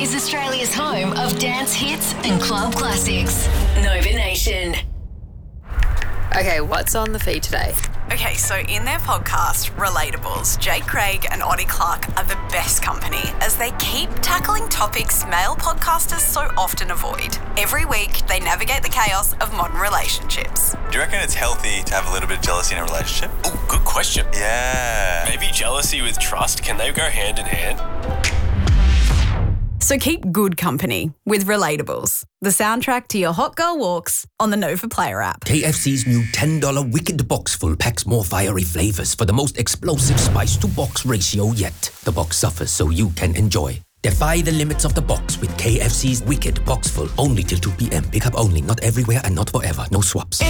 is Australia's home of dance hits and club classics. Nova Nation. Okay, what's on the feed today? Okay, so in their podcast, Relatables, Jake Craig and Oddie Clark are the best company as they keep tackling topics male podcasters so often avoid. Every week, they navigate the chaos of modern relationships. Do you reckon it's healthy to have a little bit of jealousy in a relationship? Oh, good question. Yeah. Maybe jealousy with trust, can they go hand in hand? So keep good company with Relatables, the soundtrack to your hot girl walks on the Nova Player app. KFC's new $10 Wicked Box Full packs more fiery flavors for the most explosive spice-to-box ratio yet. The box suffers so you can enjoy. Defy the limits of the box with KFC's Wicked Box Full. Only till 2 p.m. Pick up only, not everywhere and not forever. No swaps.